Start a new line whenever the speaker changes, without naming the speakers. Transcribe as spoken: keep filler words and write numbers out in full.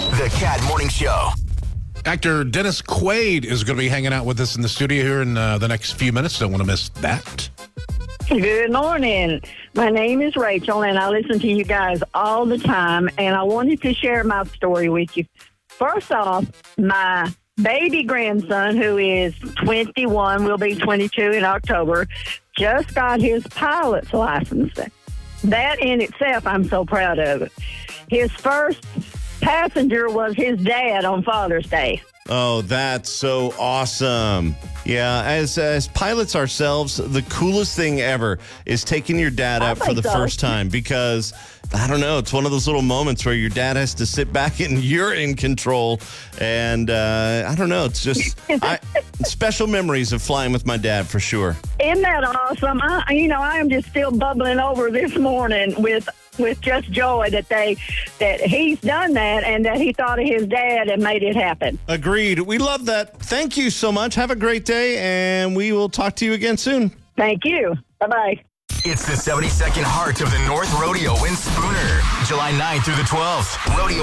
The Cat Morning Show.
Actor Dennis Quaid is going to be hanging out with us in the studio here in uh, the next few minutes. Don't want to miss that.
Good morning. My name is Rachel, and I listen to you guys all the time, and I wanted to share my story with you. First off, my baby grandson, who is twenty-one, will be twenty-two in October, just got his pilot's license. That in itself, I'm so proud of it. His first passenger was his dad on Father's Day.
Oh, that's so awesome. Yeah, as as pilots ourselves, the coolest thing ever is taking your dad
I
out for
think
the
so.
first time because, I don't know, it's one of those little moments where your dad has to sit back and you're in control. And uh, I don't know, it's just I, special memories of flying with my dad for sure.
Isn't that awesome? I, you know, I am just still bubbling over this morning with with just joy that they that he's done that and that he thought of his dad and made it happen.
Agreed. We love that. Thank you so much. Have a great day, and we will talk to you again soon.
Thank you. Bye-bye.
It's the seventy-second Heart of the North Rodeo in Spooner, July ninth through the twelfth. Rodeo